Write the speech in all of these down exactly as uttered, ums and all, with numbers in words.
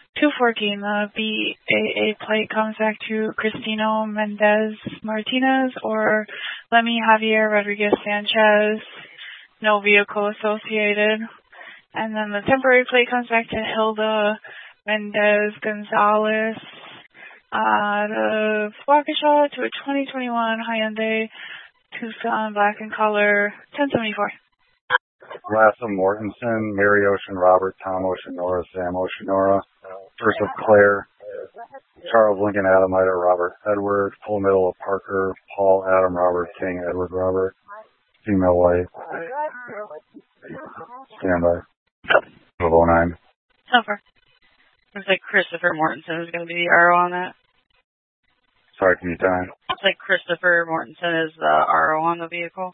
two fourteen, the B A A plate comes back to Cristino Mendez Martinez or Lemmy Javier Rodriguez Sanchez, no vehicle associated. And then the temporary plate comes back to Hilda Mendez Gonzalez out of Waukesha to a twenty twenty-one Hyundai Tucson black in color, ten seventy-four. Lassam Mortensen, Mary Ocean Robert, Tom Oceanora, Sam Oceanora, First of Claire, Charles Lincoln Adam Ida Robert Edward, full middle of Parker, Paul Adam Robert King Edward Robert, female white, standby, twelve oh nine. So far. Looks like Christopher Mortensen is going to be the R O on that. Sorry, can you time? Looks like Christopher Mortensen is the R O on the vehicle.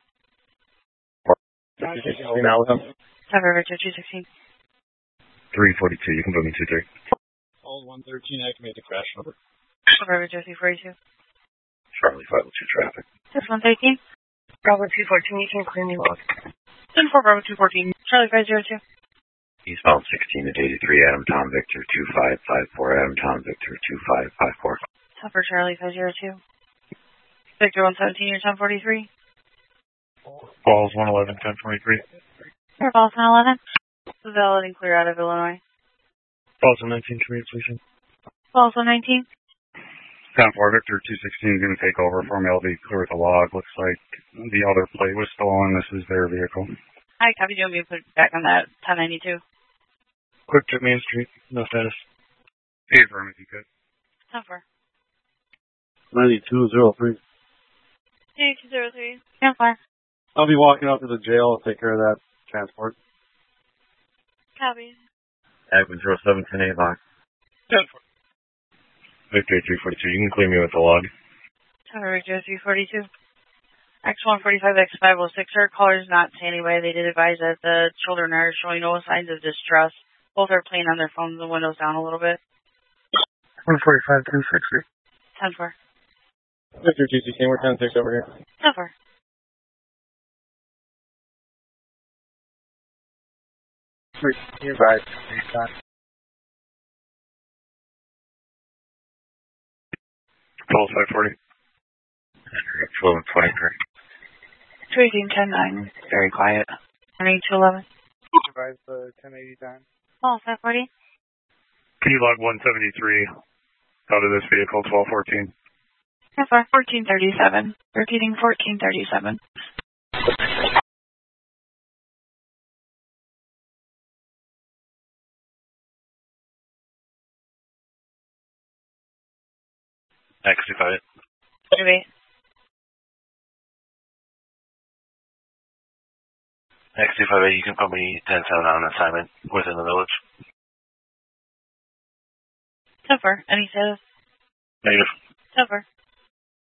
Cover Victor two sixteen. three forty-two, you can put me two three. All one thirteen, I can make the crash number. Cover Victor two forty-two. Charlie five oh two traffic. six one thirteen. Bravo two fourteen, you can clear me log. ten four Bravo two fourteen. Charlie five zero two. Eastbound sixteen at eighty-three, Adam Tom Victor two five five four, Adam Tom Victor two five five four. Cover Charlie five zero two. Victor one seventeen, you're ten forty-three. Balls one eleven, ten twenty-three. Air Balls one eleven. Valid and clear out of Illinois. Balls one nineteen, communication. Balls one nineteen. ten four, Victor two sixteen is going to take over for me. I'll be clear with the log. Looks like the other plate was stolen. This is their vehicle. Hi, copy. Do you want me to put it back on that ten ninety-two? Quick to Main Street. No status. Hey, for him if you could. ten four. ninety-two oh three. ninety-two oh three. ten four. I'll be walking out to the jail. I'll take care of that transport. Copy. Admin zero seven ten eight log. ten four. Victor three forty-two, you can clear me with the log. Cover Victor three forty-two. X one forty-five, X five oh six. Our caller's not saying anyway. They did advise that the children are showing no signs of distress. Both are playing on their phones, the windows down a little bit. one forty-five, two sixty. ten four. Victor two sixteen, we're ten six over here. ten four. You're right. Pulse five forty. twelve twenty-three. two eighteen, ten nine. Very quiet. Running two eleven. Advise the ten eighty time. Pulse five forty. Can you log one seventy-three out of this vehicle, twelve fourteen? ten four. fourteen thirty-seven. Repeating fourteen thirty-seven. X two five eight. Maybe. X two five eight, you can put me ten seven on assignment within the village. ten four. Any status? Negative. ten four.